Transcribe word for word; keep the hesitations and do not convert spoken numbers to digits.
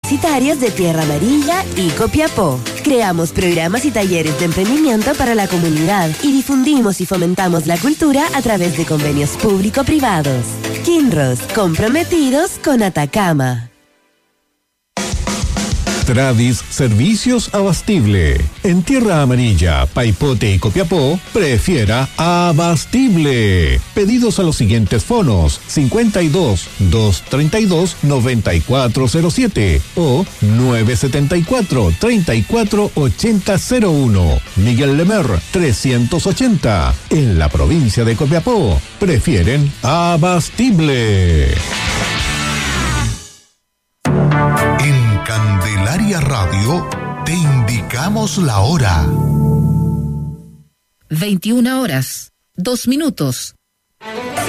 universitarios de Tierra Amarilla y Copiapó. Creamos programas y talleres de emprendimiento para la comunidad y difundimos y fomentamos la cultura a través de convenios público-privados. Kinross, comprometidos con Atacama. Tradis Servicios Abastible. En Tierra Amarilla, Paipote y Copiapó, prefiera Abastible. Pedidos a los siguientes fonos: cincuenta y dos, doscientos treinta y dos, noventa y cuatro cero siete o nueve setenta y cuatro, treinta y cuatro ochenta cero uno. Miguel Lemer, trescientos ochenta. En la provincia de Copiapó, prefieren Abastible. Candelaria Radio, te indicamos la hora. veintiuna horas, dos minutos.